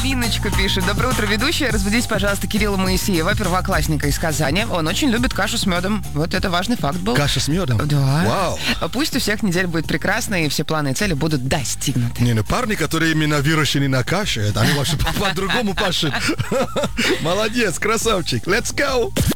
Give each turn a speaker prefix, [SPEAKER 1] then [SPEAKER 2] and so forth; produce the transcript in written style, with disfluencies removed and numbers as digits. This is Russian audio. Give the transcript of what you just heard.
[SPEAKER 1] Алиночка пишет. Доброе утро, ведущая. Разбудите, пожалуйста, Кирилла Моисеева, первоклассника из Казани. Он очень любит кашу с медом. Вот это важный факт был.
[SPEAKER 2] Каша с медом?
[SPEAKER 1] Да.
[SPEAKER 2] Вау.
[SPEAKER 1] Пусть у всех неделя будет прекрасной, и все планы и цели будут достигнуты.
[SPEAKER 2] Не, ну парни, которые именно выращены на каше, они вообще по-другому пашут. Молодец, красавчик. Let's go.